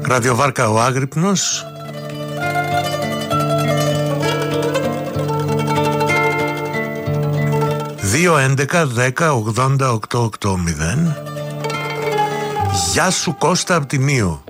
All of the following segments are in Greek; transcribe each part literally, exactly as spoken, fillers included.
Ραδιοβάρκα ο Άγρυπνος. δύο έντεκα δέκα ογδόντα οκτώ ογδόντα. Γεια σου Κώστα από την Ήο.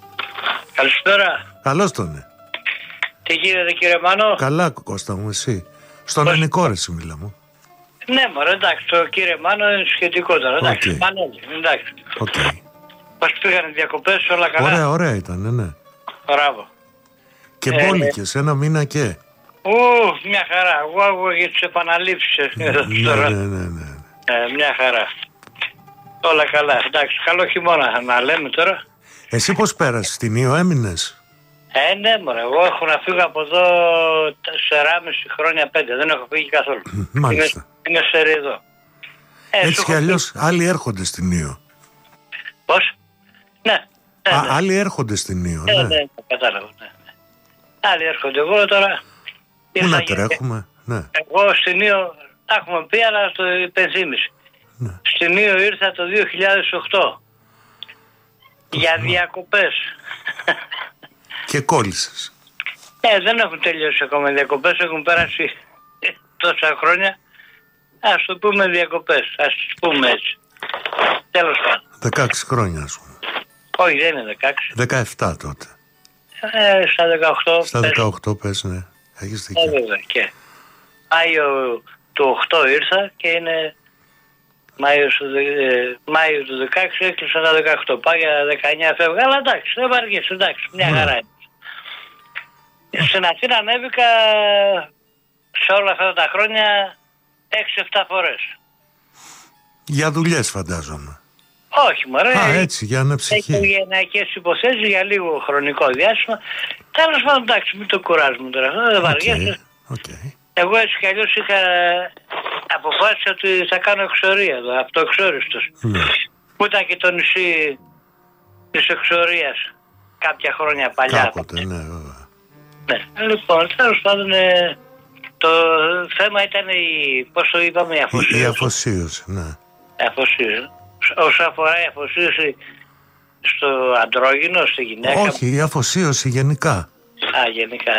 Καλησπέρα. Καλώς τον. Τι γίνεται κύριε Μάνο? Καλά Κώστα μου, εσύ. Στον Πώς... Ενικό ρε σου μιλά μου. Ναι μωρέ, εντάξει, το κύριε Μάνο είναι σχετικό τώρα, εντάξει, okay. Μάνο, εντάξει. Okay. Πώς πήγαν οι διακοπές, όλα καλά? Ωραία, ωραία ήταν, ναι, ναι. Μπράβο. Και ε, μπόλικες, ένα μήνα και. Ου, μια χαρά, εγώ εγώ για τις επαναλήψεις ναι, ναι, ναι, ναι, ναι. Ε, μια χαρά. Όλα καλά, εντάξει, καλό χειμώνα να λέμε τώρα. Εσύ πώς πέρασες, στην Ήο έμεινες? Ε, ναι μωρέ, εγώ έχω να φύγω από εδώ τεσσεράμισι χρόνια, πέντε, δεν έχω φύγει καθόλου. Μάλιστα. Είμαι, είμαι σερί εδώ. Ε, έτσι κι αλλιώς άλλοι έρχονται στην Ήο. Πώς? Ναι, ναι, Α, ναι. άλλοι έρχονται στην Ήο, ναι. Ναι, ναι, ναι, κατάλαβα, ναι, ναι. Άλλοι έρχονται, εγώ τώρα... Πού να τρέχουμε, και... ναι. Εγώ στην Ήο, τα έχουμε πει, αλλά το υπενθύμιση. Ναι. Στην Ήο ήρθα το δύο χιλιάδες οκτώ. Για διακοπές. Και κόλλησες. Ε, δεν έχουν τελειώσει ακόμα οι διακοπές, έχουν περάσει τόσα χρόνια. Ας το πούμε διακοπές, ας το πούμε έτσι. Τέλος πάντων. δεκαέξι χρόνια ας πούμε. Όχι, δεν είναι δεκαέξι. δεκαεπτά τότε. Ε, στα δεκαοκτώ. Στα δεκαοκτώ πες, ναι. Έχεις δίκιο. Ε, βέβαια, και. Μάιο του οκτώ ήρθα και είναι Μάιο του, ε, Μάιο του δεκαέξι έκλεισα τα δεκαοκτώ. Πάει για δεκαεννιά φεύγα, αλλά εντάξει, δεν βαριέσαι, εντάξει, μια mm. χαρά είναι. Στην Αθήνα ανέβηκα σε όλα αυτά τα χρόνια έξι εφτά φορές. Για δουλειές φαντάζομαι. Όχι μωρέ. Α, έτσι, για αναψυχή. Έχει γενναϊκές υποθέσεις για λίγο χρονικό διάστημα. Τέλος πάντων, εντάξει, μην το κουράζουμε τώρα. Δεν βαριέσαι. Okay, okay. Εγώ έτσι κι αλλιώς είχα αποφάσισει ότι θα κάνω εξορία εδώ, αυτοεξόριστος. Mm. Που ήταν και το νησί της εξορίας κάποια χρόνια παλιά. Κάποτε, ναι, βέβαια. Ναι, λοιπόν, τέλος πάντων, ε, το θέμα ήταν η, πώς το είπαμε, η αφοσίωση. Η, η αφοσίωση, ναι. Η αφοσίωση. Όσο αφορά η αφοσίωση στο αντρόγυνο, στη γυναίκα. Όχι, η αφοσίωση γενικά. Α, γενικά.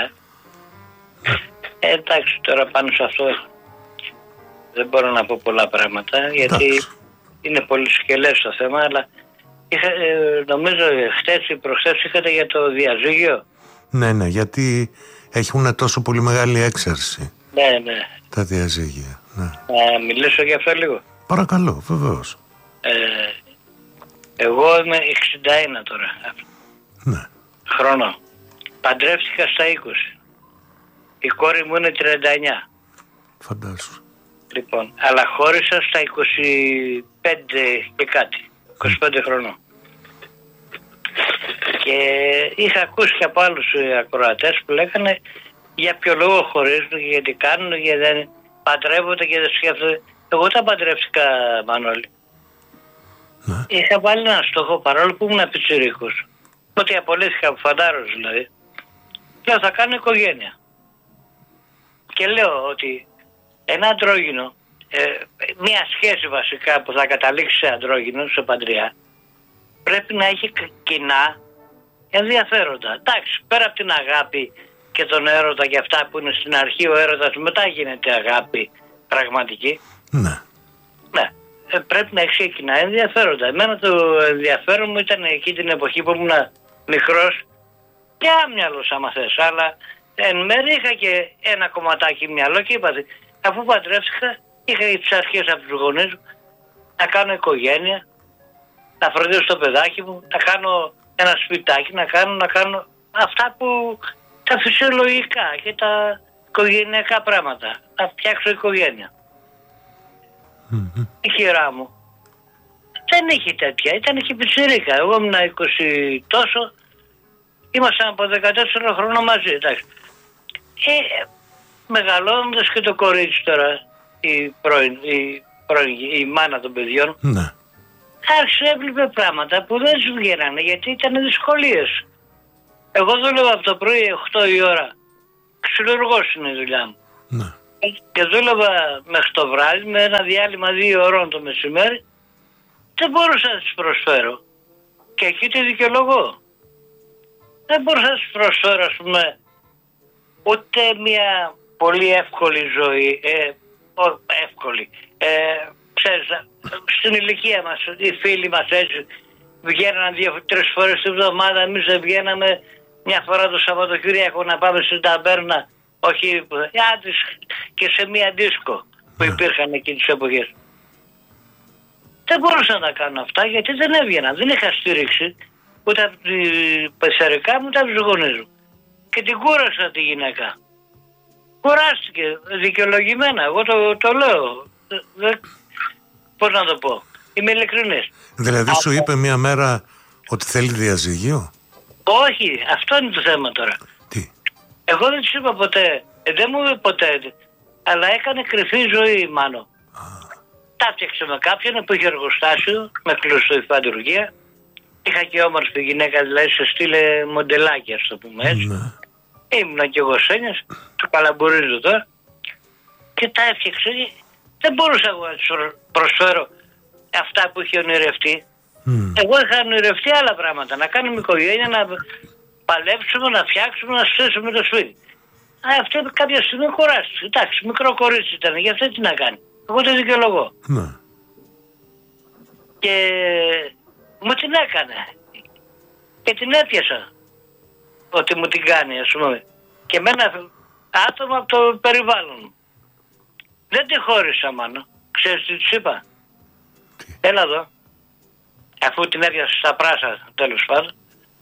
Ε, εντάξει, τώρα πάνω σε αυτό δεν μπορώ να πω πολλά πράγματα, γιατί εντάξει, είναι πολύ σκελές το θέμα, αλλά είχα, ε, νομίζω χτες ή προχθές είχατε για το διαζύγιο. Ναι, ναι, γιατί έχουν τόσο πολύ μεγάλη έξαρση. Ναι, ναι. Τα διαζύγια, ναι. Να μιλήσω για αυτό λίγο. Παρακαλώ, βεβαίως. Ε, εγώ είμαι εξήντα ένα τώρα. Ναι. Χρόνο. Παντρεύτηκα στα είκοσι. Η κόρη μου είναι τριάντα εννιά. Φαντάσου. Λοιπόν, αλλά χώρισα στα είκοσι πέντε και κάτι. είκοσι πέντε χρονών. Και είχα ακούσει και από άλλους ακροατές που λέγανε για ποιο λόγο χωρίζουν και γιατί κάνουν και δεν παντρεύονται και δεν σκέφτονται. Εγώ τα παντρεύτηκα, Μανώλη. Ναι. Είχα βάλει ένα στόχο παρόλο που ήμουν πιτσιρίκος. Ότι απολύθηκα από φαντάρος δηλαδή. Λέω θα κάνω οικογένεια. Και λέω ότι ένα αντρόγυνο, ε, μια σχέση βασικά που θα καταλήξει σε αντρόγυνο, σε παντριά, πρέπει να έχει κοινά ενδιαφέροντα. Εντάξει, πέρα από την αγάπη και τον έρωτα και αυτά που είναι στην αρχή ο έρωτας, μετά γίνεται αγάπη πραγματική. Ναι. Ναι. Ε, πρέπει να έχει κοινά ενδιαφέροντα. Εμένα το ενδιαφέρον μου ήταν εκεί την εποχή που ήμουν μικρός και άμυαλος άμα θες, αλλά εν μέρει είχα και ένα κομματάκι μυαλό και είπα, αφού παντρεύτηκα, είχα τις αρχές από τους γονείς μου να κάνω οικογένεια, να φροντίσω το παιδάκι μου, να κάνω ένα σπιτάκι, να κάνω, να κάνω αυτά που τα φυσιολογικά και τα οικογενειακά πράγματα, να φτιάξω οικογένεια. Mm-hmm. Η χειρά μου δεν είχε τέτοια, ήταν και πιτσιρίκα. Εγώ ήμουν είκοσι τόσο, ήμασταν από δεκατέσσερα χρόνια μαζί, εντάξει. Ε, μεγαλώνοντας και το κορίτσι τώρα, η, πρώην, η, πρώην, η μάνα των παιδιών, ναι, άρχισε έβλεπε πράγματα που δεν σου βγαίνανε γιατί ήταν δυσκολίες. Εγώ δούλευα από το πρωί οκτώ η ώρα, ξυλουργός είναι η δουλειά μου. Ναι. Και δούλευα μέχρι το βράδυ με ένα διάλειμμα δύο ώρων το μεσημέρι. Δεν μπορούσα να τις προσφέρω. Και εκεί τη δικαιολογώ. δεν μπορούσα να σου προσφέρω, ας πούμε, ούτε μια πολύ εύκολη ζωή, ε, ό, εύκολη. Ε, ξέρεις, στην ηλικία μας, οι φίλοι μας έτσι, βγαίναν δύο-τρεις φορές την εβδομάδα, εμείς δεν βγαίναμε μια φορά το Σαββατοκύριακο να πάμε στην ταβέρνα, όχι, άντις, και σε μια δίσκο που υπήρχαν εκεί τις εποχές. Δεν μπορούσα να κάνω αυτά γιατί δεν έβγαινα, δεν είχα στήριξη ούτε από τη πεσσερικά μου ούτε από τους γονείς μου. Και την κούρασα τη γυναίκα. Κουράστηκε δικαιολογημένα, εγώ το, το λέω. Δεν, πώς να το πω, είμαι ειλικρινής. Δηλαδή Από... σου είπε μια μέρα ότι θέλει διαζύγιο? Όχι, αυτό είναι το θέμα τώρα. Τι? Εγώ δεν της είπα ποτέ, ε, δεν μου είπε ποτέ, αλλά έκανε κρυφή ζωή μάλλον. Τα έφτιαξε με κάποιον που είχε εργοστάσιο, με κλωστοϊφαντουργία. Είχα και όμορφη γυναίκα, δηλαδή σε στείλε μοντελάκι, ας το πούμε έτσι. Ναι. Ήμουνα και εγώ σένιας, το καλαμπουρίζω τώρα. Και τα έφτιαξε. Δεν μπορούσα εγώ να τους προσφέρω αυτά που είχε ονειρευτεί. Mm. Εγώ είχα ονειρευτεί άλλα πράγματα. Να κάνουμε οικογένεια, να παλέψουμε, να φτιάξουμε, να στήσουμε το σπίτι. Α, αυτή κάποια στιγμή κουράστηκε. Εντάξει, μικρό κορίτσι ήταν, γι' αυτό τι να κάνει. Εγώ το δικαιολογώ. Ναι. Και μου την έκανε. Και την έπιασα. Ότι μου την κάνει, ας πούμε. Και με ένα άτομο από το περιβάλλον μου. Δεν τη χώρισα, μάνα. Ξέρεις τι της είπα? Τι? Έλα εδώ. Αφού την έπιασα στα πράσα, τέλος πάντων.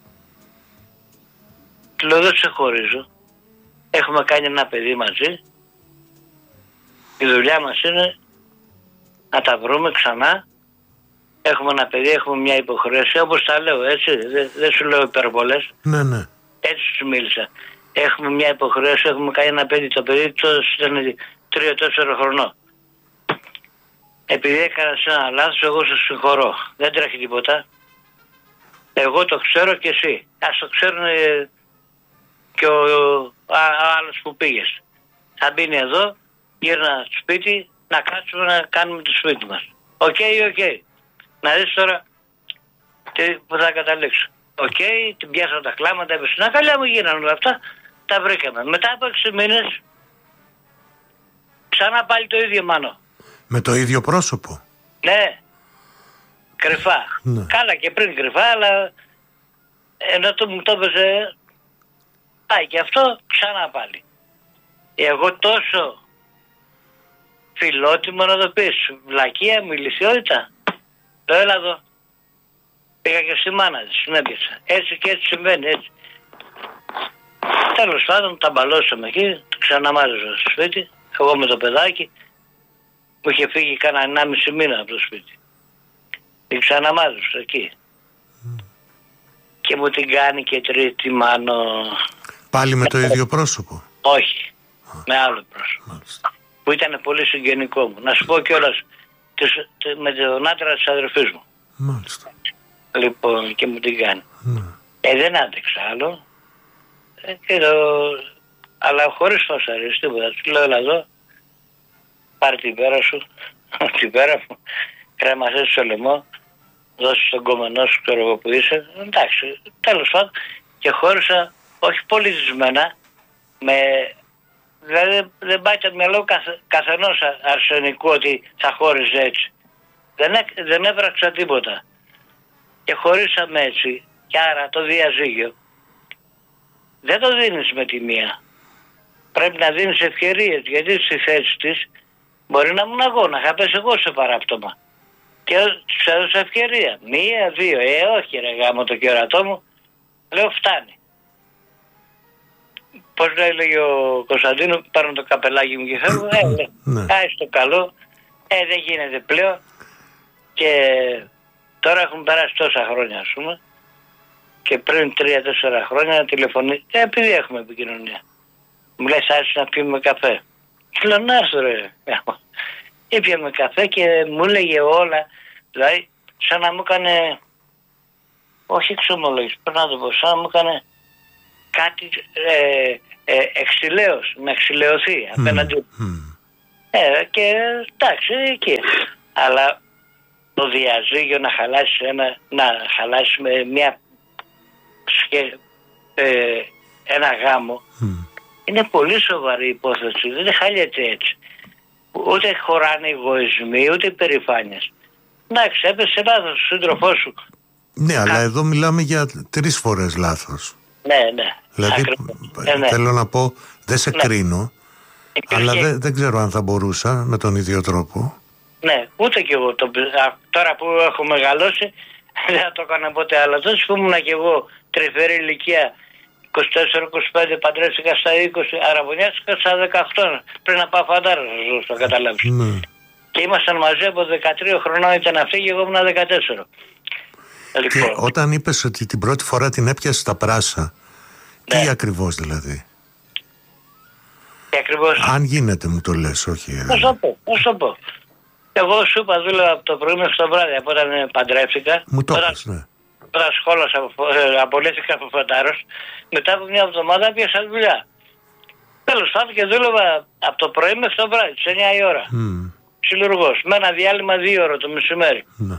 Του λέω, δεν σε χωρίζω. Έχουμε κάνει ένα παιδί μαζί. Η δουλειά μας είναι να τα βρούμε ξανά. Έχουμε ένα παιδί, έχουμε μια υποχρέωση. Όπως τα λέω, έτσι. Δεν, δεν σου λέω υπερβολές. Ναι, ναι. Έτσι σου μίλησα. Έχουμε μια υποχρέωση, έχουμε κάνει ένα παιδί. Το παιδί τόσο ήταν τρία τέσσερα χρονών. Επειδή έκανα ένα λάθος, εγώ σε συγχωρώ. Δεν τρέχει τίποτα. Εγώ το ξέρω και εσύ. Ας το ξέρουν και ο, ο, ο άλλος που πήγες. Θα μπει εδώ, γύρνα στο σπίτι, να κάτσουμε να κάνουμε το σπίτι μας. Οκ, okay, οκ. Okay. Να δεις τώρα τι, που θα καταλήξω. Οκ, okay, την πιάσαμε τα κλάματα, έπεσε. Να καλά μου γίνανε όλα αυτά, τα βρήκαμε. Μετά από έξι μήνες, ξανά πάλι το ίδιο μάνο. Με το ίδιο πρόσωπο? Ναι, κρυφά. Ναι. Καλά και πριν κρυφά, αλλά ενώ το μου το έπαιζε, πάει και αυτό ξανά πάλι. Εγώ τόσο φιλότιμο να το πεις, βλακεία μου, ηλικιότητα. Το έλα εδώ. Πήγα και στη μάνα της, συνέπιασα. Έτσι και έτσι συμβαίνει, έτσι. Τέλος πάντων, τα μπαλώσαμε εκεί, το ξαναμάζεσα στο σπίτι, εγώ με το παιδάκι, που είχε φύγει κάνα ενάμιση μήνα από το σπίτι. Την ξαναμάζεσα εκεί. Mm. Και μου την κάνει και τρίτη μάνο. Πάλι με το ίδιο πρόσωπο? Όχι, ah. με άλλο πρόσωπο. Μάλιστα. Που ήταν πολύ συγγενικό μου. Να σου πω κιόλας, με τον άντρα της αδερφής μου. Μάλιστα. Λοιπόν, και μου την κάνει. Mm. Ε, δεν άντεξα άλλο. Ε, και το... Αλλά χωρίς φασαρίες, τίποτα. Του λέω, έλα εδώ, πάρε την πέρα σου, την πέρα μου, κρέμασες στο λαιμό, δώσεις στον κομμενό σου, ξέρω εγώ που είσαι. Εντάξει, τέλος πάντων. Και χώρισα, όχι πολιτισμένα, με... Δηλαδή δεν πάει το μυαλό καθ, καθενός αρσενικού ότι θα χώριζε έτσι. Δεν, έ, δεν έπραξα τίποτα. Και χωρίσαμε έτσι. Και άρα το διαζύγιο δεν το δίνεις με τη μία. Πρέπει να δίνεις ευκαιρίες, γιατί στη θέση της μπορεί να ήμουν εγώ, να είχα πέσει εγώ σε παράπτωμα. Και τους έδωσα ευκαιρία. Μία, δύο. Ε, όχι ρε γάμο το κερατό μου. Λέω φτάνει. Πώς λέει ο Κωνσταντίνο, παίρνω το καπελάκι μου και φεύγω. Ε, ναι. Πάει στο καλό. Ε, δεν γίνεται πλέον. Και τώρα έχουν περάσει τόσα χρόνια, ας πούμε. Και πριν τρία-τέσσερα χρόνια τηλεφωνεί. Ε, επειδή έχουμε επικοινωνία. Μου λέει, άρχισε να πιούμε καφέ. Και λέω, να έρθω ρε. Ήπιαμε καφέ και μου έλεγε όλα. Δηλαδή, σαν να μου έκανε. Όχι εξομολόγηση, πρέπει να το πω. Σαν να μου έκανε κάτι ε, ε, εξηλαίος, να εξηλαιωθεί απέναντι. Mm. Ε, και εντάξει, εκεί. Αλλά το διαζύγιο να χαλάσει ένα, να χαλάσει με μια σχέση, ε, ένα γάμο, Mm. είναι πολύ σοβαρή υπόθεση. Δεν χάλιεται έτσι. Ούτε χωράνε εγωισμοί, ούτε υπερηφάνειες. Εντάξει, έπεσε λάθος ο σύντροφός σου. Ναι, αλλά εδώ μιλάμε για τρεις φορές λάθος. Ναι, ναι. Δηλαδή, ναι, ναι. θέλω να πω, δεν σε ναι. κρίνω, Υπήρχε... αλλά δεν, δεν ξέρω αν θα μπορούσα με τον ίδιο τρόπο. Ναι, ούτε κι εγώ. Το, τώρα που έχω μεγαλώσει, δεν θα το έκανα ποτέ. Αλλά τόσο που ήμουν κι εγώ τρυφερή ηλικία, είκοσι τέσσερα είκοσι πέντε, παντρεύτηκα στα είκοσι, αραβωνιάστηκα στα δεκαοκτώ. Πριν να πάω φαντάρο, το καταλάβεις. Ναι. Και ήμασταν μαζί από δεκατρία χρονών ήταν αυτή και εγώ ήμουν δεκατέσσερα. Και λοιπόν, όταν είπες ότι την πρώτη φορά την έπιασε στα πράσα, ναι. τι ακριβώς δηλαδή? Τι ακριβώς? Αν γίνεται μου το λες, όχι. Πώς το πω, πώς το πω. Εγώ σου είπα δούλευα από το πρωί μέχρι το βράδυ, από όταν παντρεύτηκα. Μου το όταν, είπες, ναι. Όταν σχόλασα, απολύθηκα από φαντάρος, μετά από μια εβδομάδα πιάσα δουλειά. Τέλος πάντων και δούλευα από το πρωί μέχρι το βράδυ, στις εννιά η ώρα. Mm. Συλλουργός, με ένα διάλειμμα δύο ώρα το μεσημέρι. Ναι.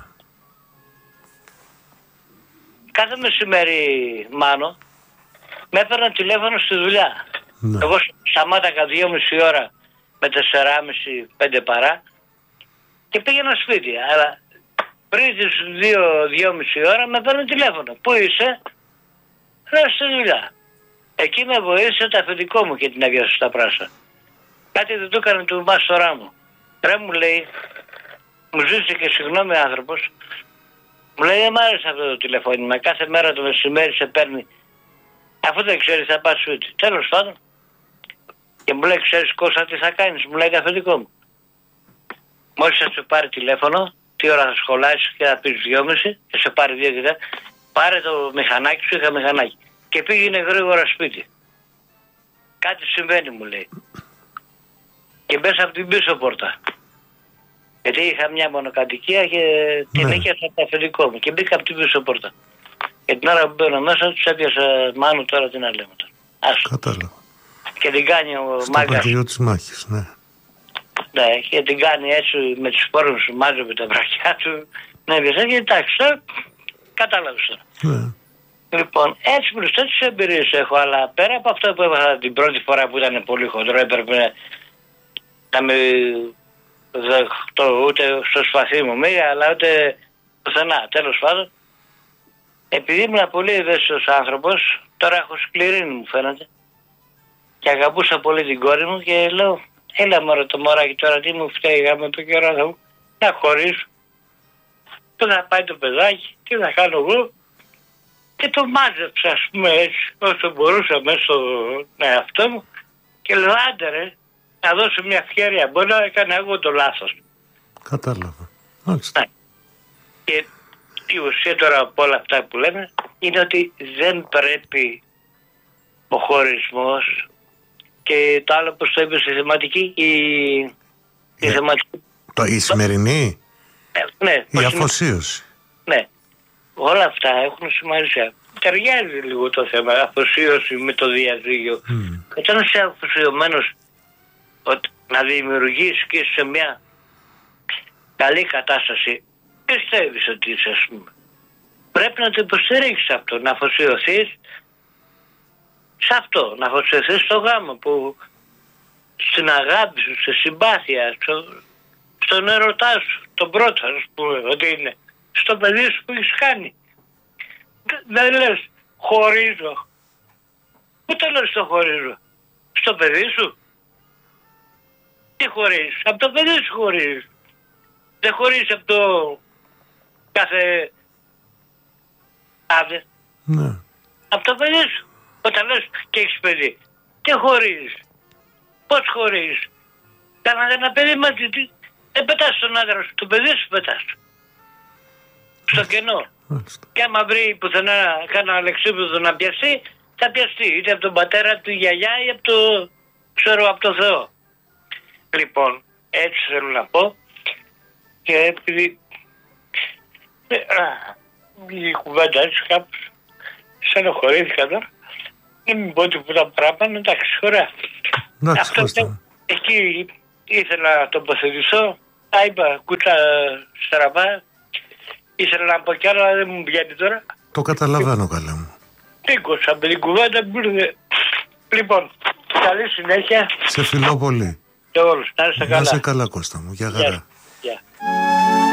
Κάθε μεσημέρι, Μάνο, με έπαιρνα τηλέφωνο στη δουλειά. Ναι. Εγώ σταμάτακα δυόμιση ώρα με τεσσεράμιση πέντε παρά και πήγαινα σπίτι. Αλλά πριν τις δύο δυόμιση ώρα με παίρνει τηλέφωνο. Πού είσαι? Λέω στη δουλειά. Εκεί με βοήθησε το αφεντικό μου και την έβιασε στα πράσα. Κάτι δεν το έκανε του μάστορά μου. Ρε μου λέει, μου ζήτησε και συγγνώμη άνθρωπος. Μου λέει δεν μ' άρεσε αυτό το τηλεφώνημα. Κάθε μέρα το μεσημέρι σε παίρνει. Αφού δεν ξέρεις θα πας σπίτι. Τέλος πάντων. Και μου λέει ξέρεις Κώστα τι θα κάνεις. Μου λέει το αφεντικό μου. Μόλις θα σου πάρει τηλέφωνο, τι ώρα θα σχολάσεις και θα πεις δυόμιση και σε πάρει δύο και πάρε το μηχανάκι σου, είχα μηχανάκι. Και πήγαινε γρήγορα σπίτι. Κάτι συμβαίνει μου λέει. Και μπες από την πίσω πόρτα. Γιατί είχα μια μονοκατοικία και την ναι. Νίκιασα από το αφεντικό μου. Και μπήκα από την πίσω πόρτα. Και την ώρα που μπαίνω μέσα τους έπιασα Μάνου τώρα τι να λέμε τώρα. Άσο. Κατάλαβα. Και την κάνει ο στο μάγκας. Στο πεδίο της μάχης, ναι. Ναι, και την κάνει έτσι με τις φόρμες σου, μάζευε τα βραχιά του. Ναι, και εντάξει, τώρα κατάλαβες τώρα. Ναι. Λοιπόν, έτσι μπροστά τις εμπειρίες έχω, αλλά πέρα από αυτό που έβαθα την πρώτη φορά που ήταν πολύ χοντρό, έπρεπε να με δεχτώ ούτε στο σπαθί μου μίγα, αλλά ούτε πουθενά. Τέλος πάντων, επειδή ήμουν πολύ ευαίσθητος άνθρωπος, τώρα έχω σκληρίνει μου φαίνεται, και αγαπούσα πολύ την κόρη μου και λέω, έλα μωρέ το μωράκι τώρα, τι μου φταίει γάμο το καιρό θα μου, να χωρίσω. Πού θα πάει το παιδάκι, τι θα κάνω εγώ. Και το μάζεψα, ας πούμε, έτσι, όσο μπορούσα μέσα στον εαυτό μου και λέω, άντε ρε, να δώσω μια ευκαιρία. Μπορεί να έκανα εγώ το λάθος. Κατάλαβα. Ναι. Και η ουσία τώρα από όλα αυτά που λέμε είναι ότι δεν πρέπει ο χωρισμός και το άλλο που το είπε στη θεματική, η, η yeah. θεματική. Το, η σημερινή, ε, ναι, η αφοσίωση. Ναι. Όλα αυτά έχουν σημασία. Ταιριάζει λίγο το θέμα, αφοσίωση με το διαζύγιο. Mm. Όταν είσαι αφοσιωμένος να δημιουργήσεις και σε μια καλή κατάσταση, πιστεύεις ότι είσαι, ας πούμε. Πρέπει να το υποστηρίξεις αυτό, να αφοσιωθείς σε αυτό, να αφοσιωθείς στο γάμο που στην αγάπη σου, σε συμπάθεια, στο, στον ερωτά σου, τον πρώτο, ας πούμε, ότι είναι στο παιδί σου που έχεις κάνει. Δεν λες χωρίζω. Πού το λες το χωρίζω? Στο παιδί σου? Τι χωρίζεις? Από το παιδί σου χωρίζεις. Δεν χωρίζεις από το κάθε άδε. Ναι. Από το παιδί σου. Όταν λες και έχεις παιδί. Τι χωρίζεις? Πώς χωρίζεις? Κάνα ένα παιδί μαζί. Δεν πετάς τον άντρα σου. Το παιδί σου πετάς. Στο κενό. Μάλιστα. Και άμα βρει πουθενά κάνα αλεξίπεδο να πιαστεί, θα πιαστεί. Είτε από τον πατέρα, από τη γιαγιά ή από το, ξέρω, από το Θεό. Λοιπόν, έτσι θέλω να πω. Και επειδή η κουβέντα έτσι κάπως στενοχωρήθηκα τώρα, δεν μην πω τίποτα πράγματα, εντάξει, ωραία. Αυτό εκεί ήθελα να τοποθετηθώ, τα είπα κούτσα στραβά. Ήθελα να πω κι άλλο, αλλά δεν μου βγαίνει τώρα. Το καταλαβαίνω καλά μου. Τίκος από την κουβέντα που ήρθε. Λοιπόν, καλή συνέχεια. Σε φιλώ πολύ. Και όλους. Να είστε καλά. Να είσαι καλά, Κώστα μου. Γεια χαρά. Γεια.